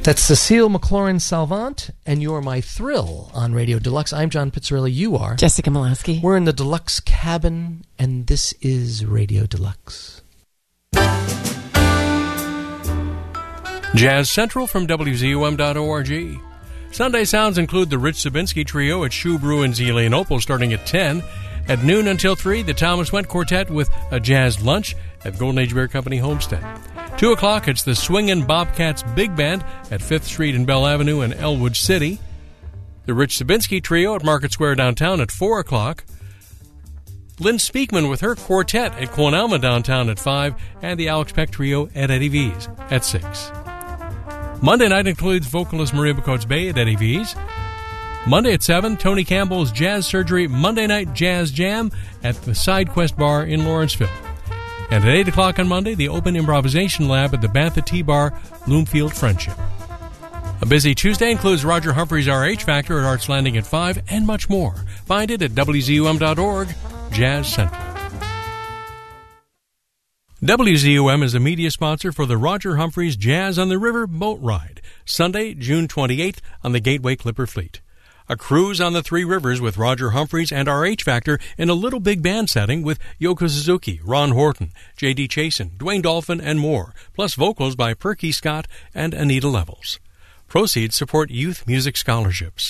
That's Cecile McLaurin-Salvant, and You're My Thrill on Radio Deluxe. I'm John Pizzarelli. You are Jessica Molaski. We're in the Deluxe cabin, and this is Radio Deluxe. Jazz Central from WZUM.org. Sunday sounds include the Rich Sabinsky Trio at Shoe Brew in Zelienople starting at 10. At noon until 3, the Thomas Went Quartet with a jazz lunch at Golden Age Beer Company Homestead. 2 o'clock, it's the Swingin' Bobcats Big Band at 5th Street and Bell Avenue in Elwood City. The Rich Sabinsky Trio at Market Square downtown at 4 o'clock. Lynn Speakman with her quartet at Quanalma downtown at 5, and the Alex Peck Trio at Eddie V's at 6. Monday night includes vocalist Maria Bacotes Bay at Eddie V's. Monday at 7, Tony Campbell's Jazz Surgery Monday Night Jazz Jam at the SideQuest Bar in Lawrenceville. And at 8 o'clock on Monday, the Open Improvisation Lab at the Bantha Tea Bar, Bloomfield Friendship. A busy Tuesday includes Roger Humphrey's RH Factor at Arts Landing at 5, and much more. Find it at WZUM.org, Jazz Central. WZUM is a media sponsor for the Roger Humphreys Jazz on the River boat ride, Sunday, June 28th on the Gateway Clipper Fleet. A cruise on the Three Rivers with Roger Humphreys and RH Factor in a little big band setting with Yoko Suzuki, Ron Horton, J.D. Chasen, Dwayne Dolphin, and more, plus vocals by Perky Scott and Anita Levels. Proceeds support youth music scholarships.